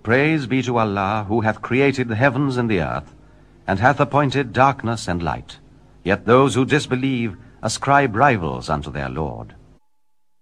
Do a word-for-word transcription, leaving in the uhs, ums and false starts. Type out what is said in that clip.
Praise be to Allah, who hath created the heavens and the earth, and hath appointed darkness and light. Yet those who disbelieve ascribe rivals unto their Lord.